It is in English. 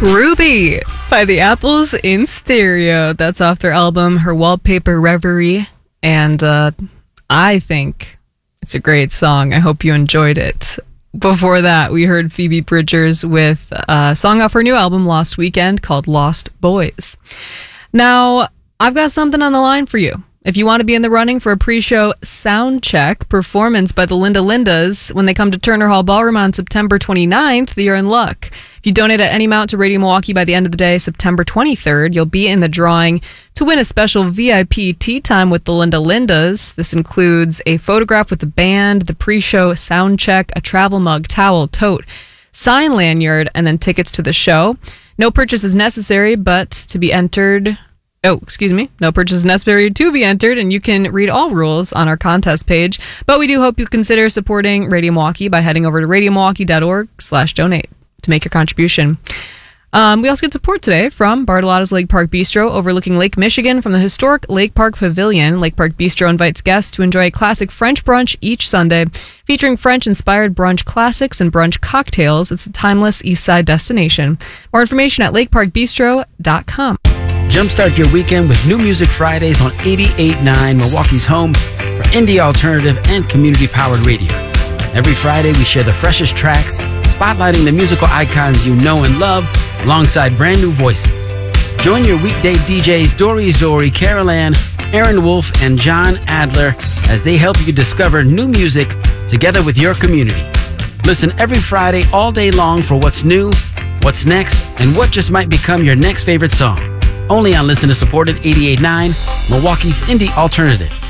Ruby by the Apples in Stereo. That's off their album Her Wallpaper Reverie, and I think it's a great song. I hope you enjoyed it. Before that, we heard Phoebe Bridgers with a song off her new album Lost Weekend called Lost Boys. Now, I've got something on the line for you. If you want to be in the running for a pre-show sound check performance by the Linda Lindas when they come to Turner Hall Ballroom on September 29th, you're in luck. If you donate at any amount to Radio Milwaukee by the end of the day, September 23rd, you'll be in the drawing to win a special VIP tea time with the Linda Lindas. This includes a photograph with the band, the pre-show sound check, a travel mug, towel, tote, sign lanyard, and then tickets to the show. No purchase is necessary, but to be entered... No purchase is necessary to be entered, and you can read all rules on our contest page. But we do hope you consider supporting Radio Milwaukee by heading over to radiomilwaukee.org/donate to make your contribution. We also get support today from Bartolotta's Lake Park Bistro overlooking Lake Michigan from the historic Lake Park Pavilion. Lake Park Bistro invites guests to enjoy a classic French brunch each Sunday, featuring French-inspired brunch classics and brunch cocktails. It's a timeless East Side destination. More information at lakeparkbistro.com. Jumpstart your weekend with New Music Fridays on 88.9, Milwaukee's home for indie alternative and community-powered radio. Every Friday, we share the freshest tracks, spotlighting the musical icons you know and love, alongside brand new voices. Join your weekday DJs Dori Zori, Carol Ann, Aaron Wolf, and John Adler as they help you discover new music together with your community. Listen every Friday all day long for what's new, what's next, and what just might become your next favorite song. Only on listener-supported 88.9, Milwaukee's indie alternative.